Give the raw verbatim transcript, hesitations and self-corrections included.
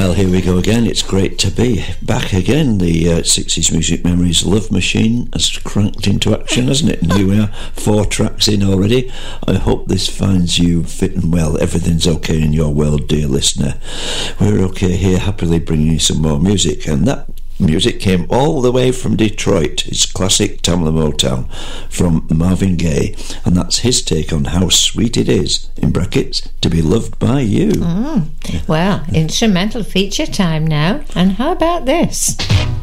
Well, here we go again. It's great to be back again. The uh, sixties Music Memories Love Machine has cranked into action, hasn't it? And here we are, four tracks in already. I hope this finds you fitting well. Everything's okay in your world, dear listener. We're okay here, happily bringing you some more music. And that music came all the way from Detroit. It's classic Tamla Motown from Marvin Gaye, and that's his take on how sweet it is, in brackets, to be loved by you. Mm. Well, instrumental feature time now, and how about this?